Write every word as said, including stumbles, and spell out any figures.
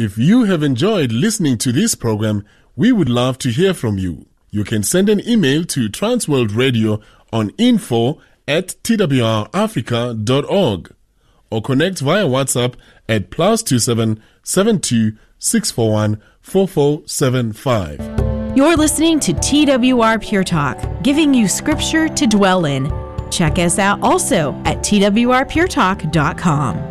If you have enjoyed listening to this program, we would love to hear from you. You can send an email to Transworld Radio on info at t w r africa dot org or connect via WhatsApp at plus two seven seven two six four one four four seven five. You're listening to T W R Pure Talk, giving you scripture to dwell in. Check us out also at t w r pure talk dot com.